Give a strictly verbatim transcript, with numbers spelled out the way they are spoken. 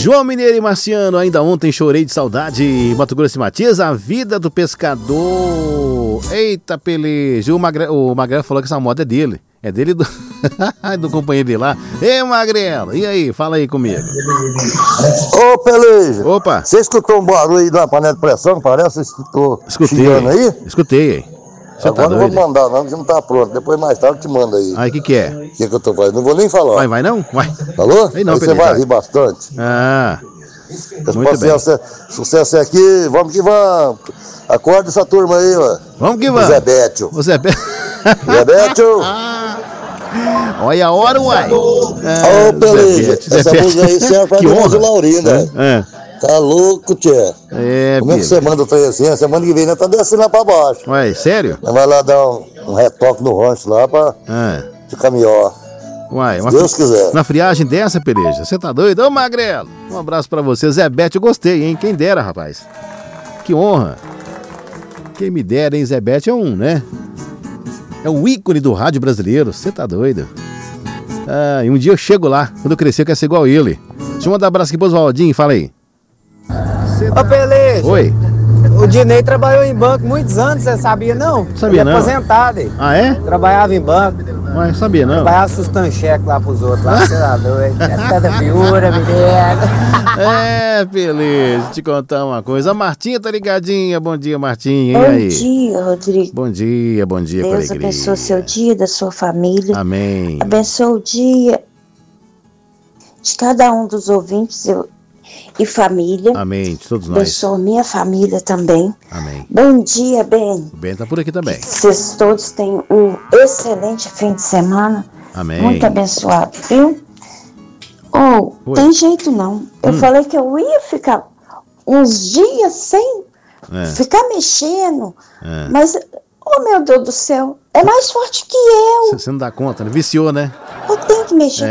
João Mineiro e Marciano, ainda ontem chorei de saudade. Mato Grosso e Matias, a vida do pescador. Eita, peleja. O Magrelo, o Magrelo falou que essa moto é dele. É dele do, do companheiro dele lá. Ei, Magrelo, e aí? Fala aí comigo. Ô, Peleja. Opa. Você escutou um barulho aí da panela de pressão, parece? Você escutou? Escutei. Aí? Escutei. Você Agora tá não doido? vou mandar não, que não tá pronto. Depois mais tarde eu te mando aí. Aí, o que que é? O que que eu tô fazendo? Não vou nem falar. Vai, vai não? Vai. Falou? Aí não, aí você Peleja, vai vai. rir bastante. Ah, Esse muito bem. sucesso, sucesso é aqui, vamos que vamos. Acorda essa turma aí, ó. Vamos que vamos. Zé Bétio. O Zé Bétio. Zé Bétio. Olha a hora, uai. Ô, Ah, Peleja, Zé Bétio, Zé essa Bétio. música aí serve pra Que Dona honra. Laurina. É. Tá louco, tia. É, Como é que filho. você manda o trem assim? A semana que vem nós tá descendo lá pra baixo. Uai, sério? Nós vai lá dar um, um retoque no rancho lá pra Ah. ficar melhor. Uai, Se uma, Deus quiser. uma friagem dessa, Peleja. Você tá doido? Ô, Magrelo, um abraço pra você. Zé Bétio, eu gostei, hein? Quem dera, rapaz. Que honra. Quem me dera, hein? Zé Bétio é um, né? É um ícone do rádio brasileiro. Você tá doido? Ah, e um dia eu chego lá. Quando eu crescer, eu quero ser igual ele. Deixa eu mandar um abraço aqui pro Oswaldinho. Fala aí. Ô, Peleja, Oi. o Dinei trabalhou em banco muitos anos, você sabia não? Sabia Ele é não. aposentado, hein? Ah, é? Trabalhava em banco, Mas sabia não. trabalhava sustando cheque lá pros outros, lá, você tá doido. É tanta figura, menino. É, Peleja, te contar uma coisa. A Martinha tá ligadinha. Bom dia, Martinha. E Bom aí? dia, Rodrigo. Bom dia, bom dia, com Deus alegria. abençoe seu dia, da sua família. Amém. Abençoe o dia de cada um dos ouvintes eu- e família. Amém, de todos nós. Abençoe minha família também. Amém. Bom dia, Ben. O Ben tá por aqui também. Vocês todos tenham um excelente fim de semana. Amém. Muito abençoado, viu? Ou, Oi. tem jeito não. Eu Hum. falei que eu ia ficar uns dias sem É, ficar mexendo. é. Mas, oh meu Deus do céu, é mais forte que eu. Você não dá conta, né? Viciou, né? Eu tenho que mexer.